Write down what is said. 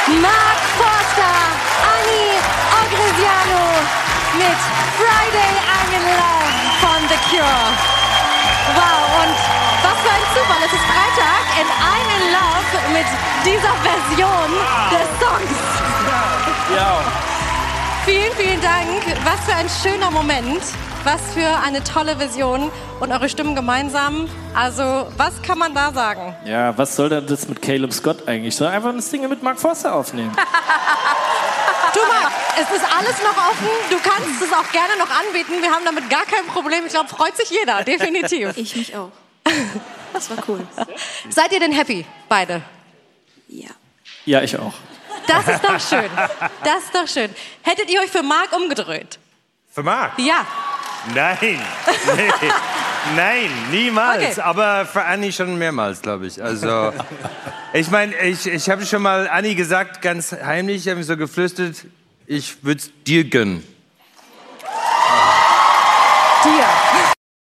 Mark Forster, Annie Ogriziano mit Friday I'm in Love von The Cure. Wow, und was für ein Zufall. Es ist Freitag und I'm in Love mit dieser Version des Songs. Ja. Vielen, vielen Dank. Was für ein schöner Moment. Was für eine tolle Version und eure Stimmen gemeinsam. Also, was kann man da sagen? Ja, was soll denn das mit Caleb Scott eigentlich? Soll einfach ein Single mit Mark Forster aufnehmen. Du Marc, es ist alles noch offen. Du kannst es auch gerne noch anbieten. Wir haben damit gar kein Problem. Ich glaube, freut sich jeder, definitiv. Ich mich auch. Das war cool. Seid ihr denn happy, beide? Ja. Ja, ich auch. Das ist doch schön. Das ist doch schön. Hättet ihr euch für Marc umgedreht? Für Marc? Ja. Nein. Nee. Nein, niemals. Okay. Aber für Annie schon mehrmals, glaube ich. Also, ich meine, ich habe schon mal Annie gesagt, ganz heimlich, ich habe so geflüstert, ich würde es dir gönnen.